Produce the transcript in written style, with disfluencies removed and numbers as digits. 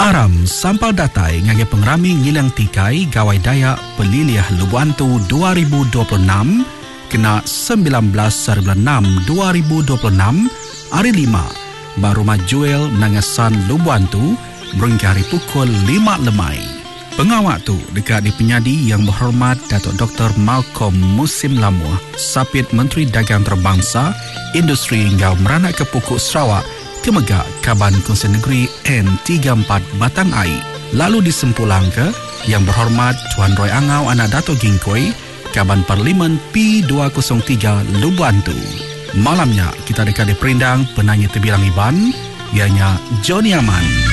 Aram sampal datai ngage pengrami ngilang tikai gawai daya peliliah Lubantu 2026 kena 19/6/2026 hari 5 baru majuel nangasan Lubantu berhingga hari pukul 5 lemai. Pengawak tu dekat di penyadi yang berhormat Datuk Dr. Malcolm Musim Lamuh, Sapit Menteri Dagang Terbangsa, Industri hingga Meranak ke Pokok Sarawak, Kemegak Kaban Kongsi Negeri N34 Batang Ai. Lalu disempulang ke yang berhormat Tuan Roy Angau anak Dato' Gingkoi, Kaban Parlimen P203 Lubantu. Malamnya kita dekat di perindang penyanyi terbilang Iban, ianya Johnny Aman.